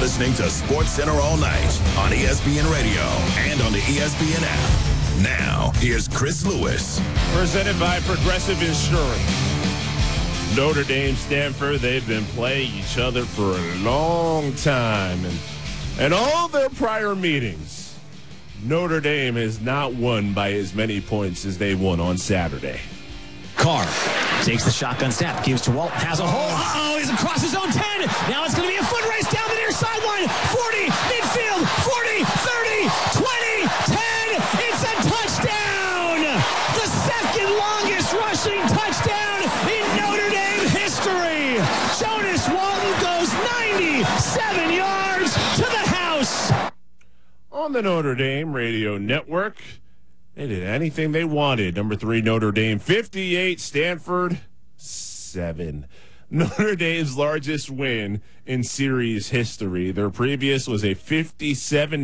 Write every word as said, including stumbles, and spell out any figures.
listening to Sports Center all night on E S P N Radio and on the E S P N app. Now, here's Chris Lewis. Presented by Progressive Insurance. Notre Dame, Stanford, they've been playing each other for a long time. And, and all their prior meetings, Notre Dame has not won by as many points as they won on Saturday. Carr takes the shotgun snap, gives to Walton, has a hole. Uh-oh, he's across his own ten. Now it's going to be a foot race down the near sideline. forty, midfield, forty, thirty, twenty, ten. It's a touchdown. The second longest rushing touchdown in Notre Dame history. Jonas Walton goes ninety-seven yards to the house. On the Notre Dame Radio Network, they did anything they wanted. Number three, Notre Dame, fifty-eight, Stanford, seven. Notre Dame's largest win in series history. Their previous was a fifty-seven